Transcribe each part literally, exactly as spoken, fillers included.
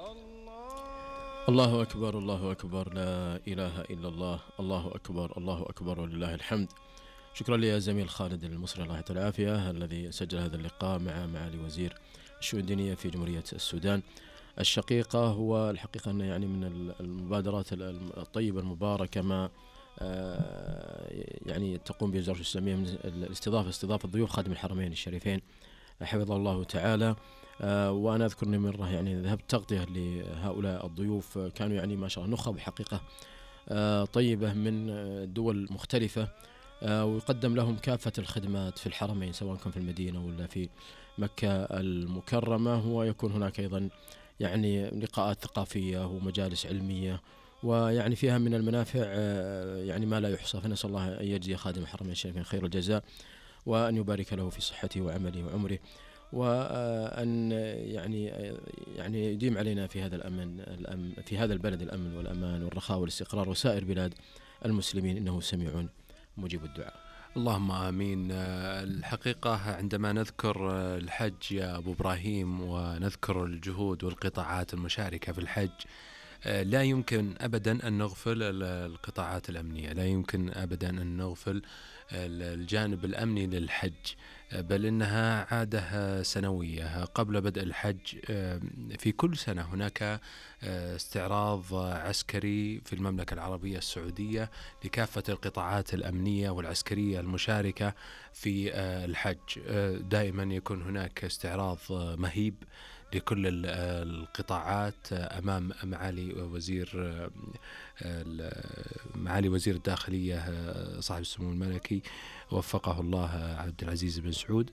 الله أكبر الله أكبر، لا إله إلا الله، الله أكبر الله أكبر ولله الحمد. شكرا لي زميل خالد المصري الله يعطيه العافية الذي سجل هذا اللقاء مع معالي وزير الشؤون الدينية في جمهورية السودان الشقيقة. هو الحقيقة أنه يعني من المبادرات الطيبة المباركة ما يعني تقوم به وزارة الإسلامية من الاستضافة استضافة ضيوف خادم الحرمين الشريفين حفظه الله تعالى. آه وأنا أذكر أني مرة يعني ذهبت تغطية لهؤلاء الضيوف، كانوا يعني ما شاء الله نخب حقيقة آه طيبة من دول مختلفة، آه ويقدم لهم كافة الخدمات في الحرمين سواء كان في المدينة ولا في مكة المكرمة، ويكون هناك أيضا يعني لقاءات ثقافية ومجالس علمية، ويعني فيها من المنافع آه يعني ما لا يحصى. فنسأل الله أن يجزي خادم الحرمين الشريفين خير الجزاء، وأن يبارك له في صحته وعمله وعمره، وأن يعني يعني يديم علينا في هذا الأمن الأمن في هذا البلد الأمن والأمان والرخاء والاستقرار وسائر بلاد المسلمين، إنه سميع مجيب الدعاء. اللهم آمين. الحقيقة عندما نذكر الحج يا أبو إبراهيم ونذكر الجهود والقطاعات المشاركة في الحج، لا يمكن أبدا أن نغفل القطاعات الأمنية، لا يمكن أبدا أن نغفل الجانب الأمني للحج، بل إنها عادة سنوية قبل بدء الحج. في كل سنة هناك استعراض عسكري في المملكة العربية السعودية لكافة القطاعات الأمنية والعسكرية المشاركة في الحج. دائما يكون هناك استعراض مهيب لكل القطاعات أمام معالي وزير معالي وزير الداخلية صاحب السمو الملكي وفقه الله عبد العزيز بن سعود.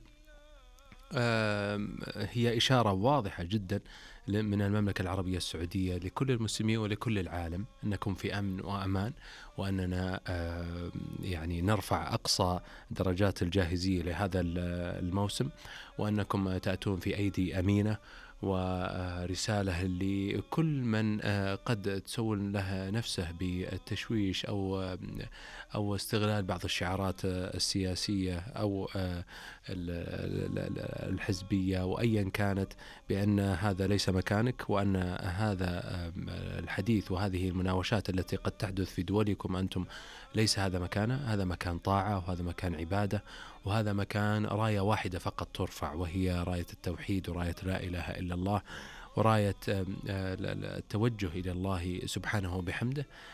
هي إشارة واضحة جدا من المملكة العربية السعودية لكل المسلمين ولكل العالم أنكم في أمن وأمان، وأننا يعني نرفع أقصى درجات الجاهزية لهذا الموسم، وأنكم تأتون في أيدي أمينة، ورسالة لكل من قد تسول لها نفسه بالتشويش أو أو استغلال بعض الشعارات السياسية أو الحزبية وأيا كانت، بأن هذا ليس مكانك، وأن هذا الحديث وهذه المناوشات التي قد تحدث في دولكم أنتم ليس هذا مكانه. هذا مكان طاعة، وهذا مكان عبادة، وهذا مكان راية واحدة فقط ترفع، وهي راية التوحيد وراية لا إله إلا الله وراية التوجه إلى الله سبحانه وبحمده.